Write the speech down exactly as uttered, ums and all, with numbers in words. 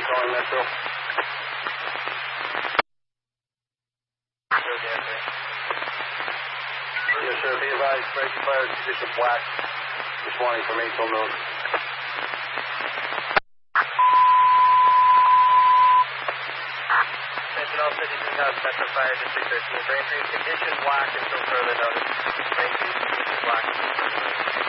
calling Metro. Yes, sir. Be advised, breaking fire position black. This morning from eight till noon. Sentinel fifty-two thousand, Metro Fire District thirteen. Braintree, condition black until further notice. Braintree, condition black until further notice.